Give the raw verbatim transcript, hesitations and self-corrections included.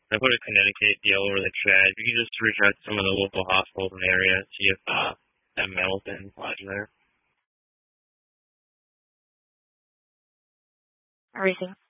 I put a Connecticut deal over the chat. If you could just reach out to some of the local hospitals in the area, see if uh, that mail's been lodged there. Everything.